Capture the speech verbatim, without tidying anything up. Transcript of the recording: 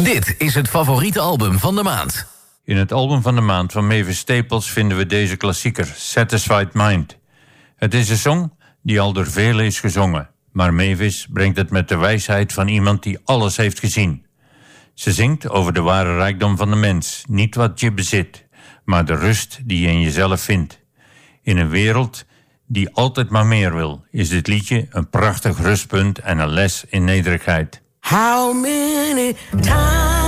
Dit is het favoriete album van de maand. In het album van de maand van Mavis Staples vinden we deze klassieker, Satisfied Mind. Het is een song die al door velen is gezongen, maar Mavis brengt het met de wijsheid van iemand die alles heeft gezien. Ze zingt over de ware rijkdom van de mens, niet wat je bezit, maar de rust die je in jezelf vindt. In een wereld die altijd maar meer wil, is dit liedje een prachtig rustpunt en een les in nederigheid. How many times